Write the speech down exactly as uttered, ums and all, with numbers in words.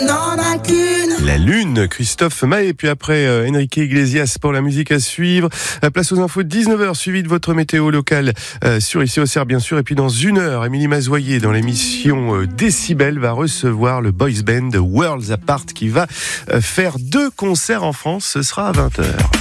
n'en a qu'une. La Lune, Christophe Maé, et puis après euh, Enrique Iglesias pour la musique à suivre. Euh, place aux infos de dix-neuf heures, suivi de votre météo locale euh, sur Ici au Cerf bien sûr. Et puis dans une heure, Émilie Mazoyer dans l'émission euh, Décibel va recevoir le boys band Worlds Apart qui va euh, faire deux concerts en France. Ce sera à vingt heures.